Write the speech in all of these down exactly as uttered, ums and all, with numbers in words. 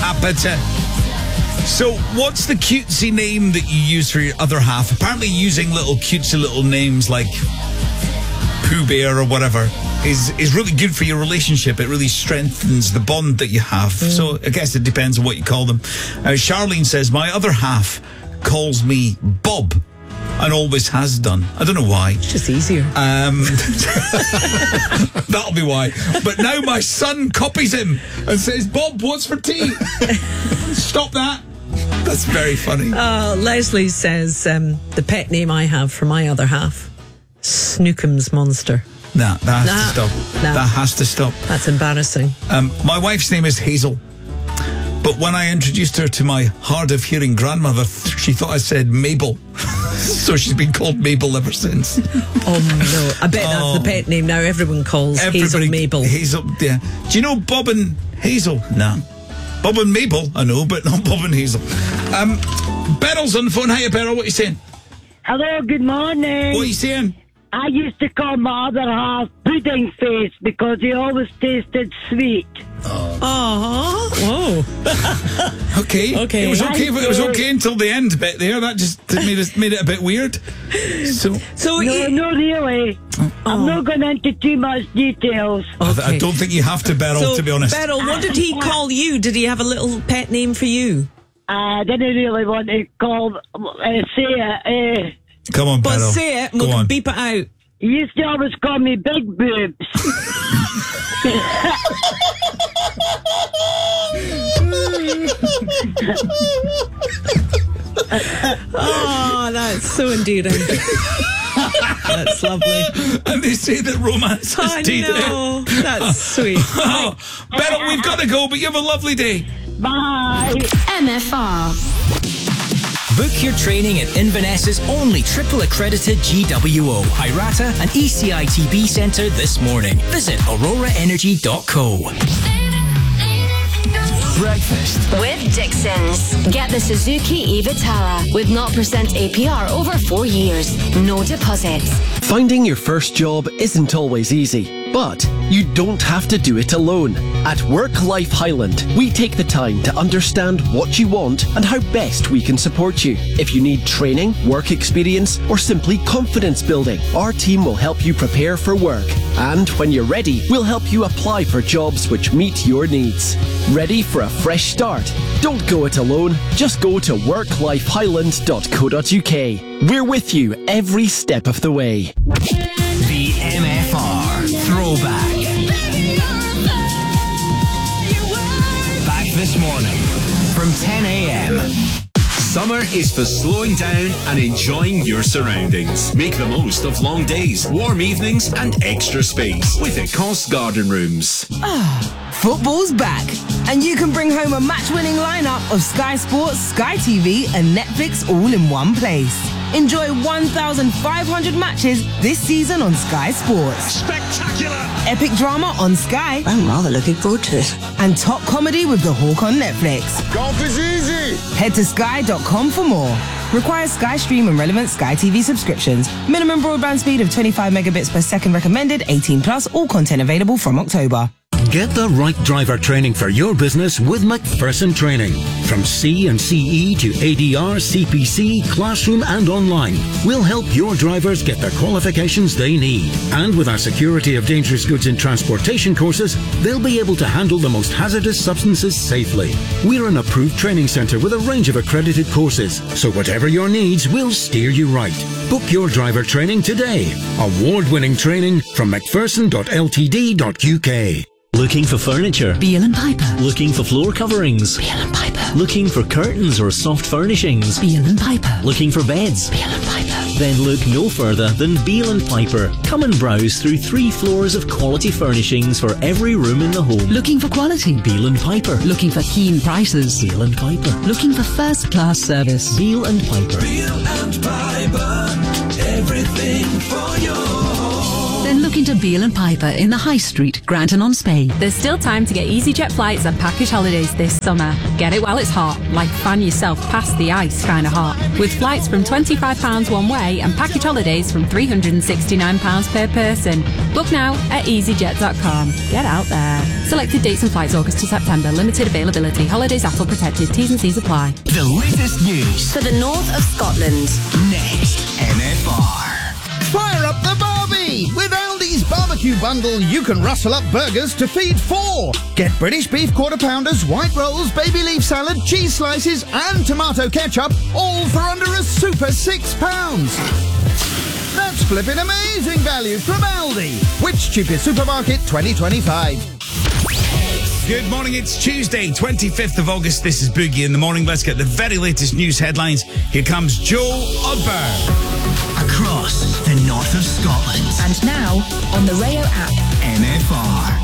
Hapita. So, what's the cutesy name that you use for your other half? Apparently, using little cutesy little names like Pooh Bear or whatever is is really good for your relationship. It really strengthens the bond that you have. Mm. So, I guess it depends on what you call them. Uh, Charlene says, my other half calls me Bob and always has done. I don't know why. It's just easier. Um, that'll be why. But now my son copies him and says, Bob, what's for tea? Stop that. That's very funny. Uh, Leslie says, um, the pet name I have for my other half, Snookums Monster. Nah, that has nah, to stop. Nah. That has to stop. That's embarrassing. Um, my wife's name is Hazel. But when I introduced her to my hard of hearing grandmother, she thought I said Mabel. So she's been called Mabel ever since. Oh, no. I bet oh. that's the pet name now. Everyone calls Everybody, Hazel Mabel. Hazel, yeah. Do you know Bob and Hazel? No. Bob and Mabel, I know, but not Bob and Hazel. Um, Beryl's on the phone. Hiya, Beryl. What are you saying? Hello, good morning. What are you saying? I used to call my other half Pudding Face because he always tasted sweet. Oh. Whoa. okay. Okay. It was okay. It was okay until the end bit there. That just made it made it a bit weird. So. So. No, you... no, really. Oh. I'm not going into too much details. Okay. I don't think you have to, Beryl. So, to be honest. Beryl, what did he call you? Did he have a little pet name for you? I didn't really want to call uh, say it. Uh, Come on, Beryl. But say it. We'll on. beep it out. He used to always call me Big Boobs. Oh, that's so endearing. That's lovely. And they say that romance is I dead. know. That's sweet. Oh, Beryl, we've got to go, but you have a lovely day. Bye. M F R. Book your training at Inverness's only triple accredited G W O, I R A T A and E C I T B centre this morning. Visit aurora energy dot co. Breakfast with Dixon's. Get the Suzuki e-Vitara with zero percent A P R over four years. No deposits. Finding your first job isn't always easy, but you don't have to do it alone. At Work Life Highland, we take the time to understand what you want and how best we can support you. If you need training, work experience, or simply confidence building, our team will help you prepare for work. And when you're ready, we'll help you apply for jobs which meet your needs. Ready for a fresh start? Don't go it alone. Just go to work life highland dot co dot uk. We're with you every step of the way. The M F R Throwback. Back this morning from ten a.m. Summer is for slowing down and enjoying your surroundings. Make the most of long days, warm evenings and extra space with Ecosse Garden Rooms. Ah, football's back. And you can bring home a match-winning lineup of Sky Sports, Sky T V and Netflix all in one place. Enjoy one thousand five hundred matches this season on Sky Sports. Spectacular! Epic drama on Sky. I'm rather looking forward to it. And top comedy with The Hawk on Netflix. Golf is easy! Head to sky dot com for more. Requires Sky Stream and relevant Sky T V subscriptions. Minimum broadband speed of twenty-five megabits per second recommended. eighteen plus. All content available from October. Get the right driver training for your business with McPherson Training. From C and C E to A D R, C P C, classroom and online, we'll help your drivers get the qualifications they need. And with our Security of Dangerous Goods in Transportation courses, they'll be able to handle the most hazardous substances safely. We're an approved training centre with a range of accredited courses, so whatever your needs, we'll steer you right. Book your driver training today. Award-winning training from mcpherson dot l t d dot u k. Looking for furniture? Beale and Piper. Looking for floor coverings? Beale and Piper. Looking for curtains or soft furnishings? Beale and Piper. Looking for beds? Beale and Piper. Then look no further than Beale and Piper. Come and browse through three floors of quality furnishings for every room in the home. Looking for quality? Beale and Piper. Looking for keen prices? Beale and Piper. Looking for first class service? Beale and Piper. Beale and Piper. Everything for your home. Then Then look into Beale and Piper in the High Street, Granton-on-Spey. There's still time to get EasyJet flights and package holidays this summer. Get it while it's hot, like fan yourself past the ice kind of hot. With flights from twenty-five pounds one way and package holidays from three hundred sixty-nine pounds per person. Book now at easyjet dot com. Get out there. Selected dates and flights August to September. Limited availability. Holidays A T L protected. T's and C's apply. The latest news For the north of Scotland. next. M F R. Fire up the Barbie! With Aldi's barbecue bundle, you can rustle up burgers to feed four. Get British beef quarter pounders, white rolls, baby leaf salad, cheese slices, and tomato ketchup, all for under a super six pounds. That's flipping amazing value from Aldi. Which cheapest supermarket twenty twenty-five? Good morning, it's Tuesday, twenty-fifth of August. This is Boogie in the Morning. Let's get the very latest news headlines. Here comes Joe Odberg. Across the north of Scotland. And now, on the Rayo app. M F R.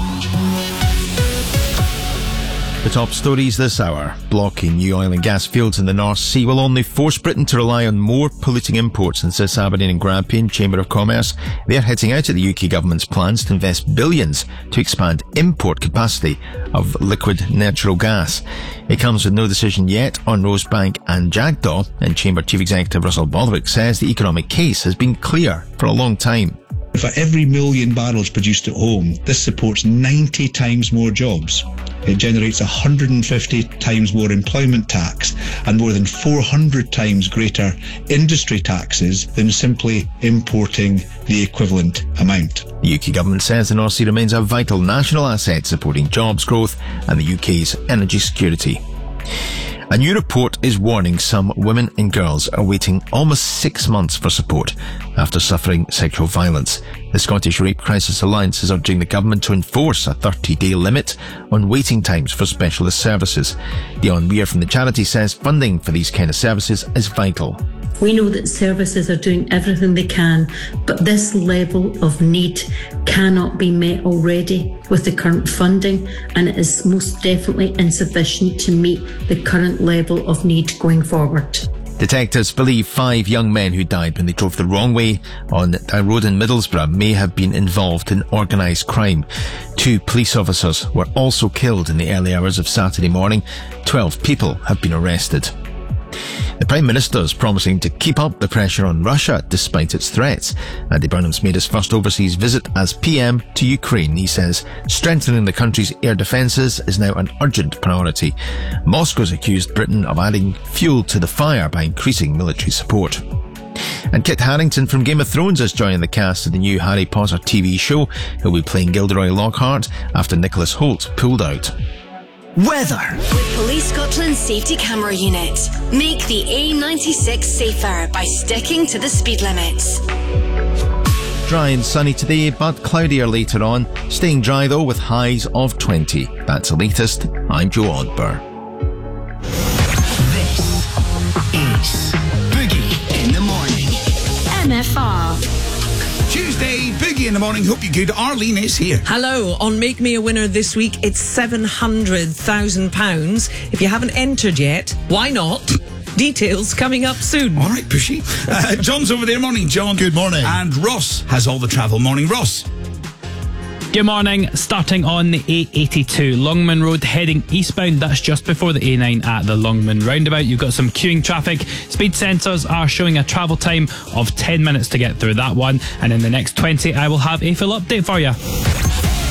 The top stories this hour. Blocking new oil and gas fields in the North Sea will only force Britain to rely on more polluting imports, insists Aberdeen and Grampian Chamber of Commerce. They're hitting out at the U K government's plans to invest billions to expand import capacity of liquid natural gas. It comes with no decision yet on Rosebank and Jackdaw, and Chamber Chief Executive Russell Baldwick says the economic case has been clear for a long time. For every million barrels produced at home, this supports ninety times more jobs. It generates one hundred fifty times more employment tax and more than four hundred times greater industry taxes than simply importing the equivalent amount. The U K government says the North Sea remains a vital national asset supporting jobs growth and the U K's energy security. A new report is warning some women and girls are waiting almost six months for support after suffering sexual violence. The Scottish Rape Crisis Alliance is urging the government to enforce a thirty-day limit on waiting times for specialist services. Dion Weir from the charity says funding for these kind of services is vital. We know that services are doing everything they can, but this level of need cannot be met already with the current funding, and it is most definitely insufficient to meet the current level of need going forward. Detectives believe five young men who died when they drove the wrong way on a road in Middlesbrough may have been involved in organised crime. Two police officers were also killed in the early hours of Saturday morning. Twelve people have been arrested. The Prime Minister is promising to keep up the pressure on Russia despite its threats. Andy Burnham's made his first overseas visit as P M to Ukraine. He says strengthening the country's air defences is now an urgent priority. Moscow's accused Britain of adding fuel to the fire by increasing military support. And Kit Harington from Game of Thrones is joining the cast of the new Harry Potter T V show. He'll be playing Gilderoy Lockhart after Nicholas Hoult pulled out. Weather. With Police Scotland's safety camera unit, make the A ninety-six safer by sticking to the speed limits. Dry and sunny today, but cloudier later on. Staying dry though with highs of twenty. That's the latest. I'm Joe Odber. This is Boogie in the Morning. M F R. Tuesday, Boogie in the Morning. Hope you're good. Arlene is here. Hello. On Make Me a Winner this week, it's seven hundred thousand pounds. If you haven't entered yet, why not? Details coming up soon. All right, pushy. Uh, John's over there. Morning, John. Good morning. And Ross has all the travel. Morning, Ross. Good morning. Starting on the A eighty-two, Longman Road heading eastbound. That's just before the A nine at the Longman roundabout. You've got some queuing traffic. Speed sensors are showing a travel time of ten minutes to get through that one. And in the next twenty, I will have a full update for you.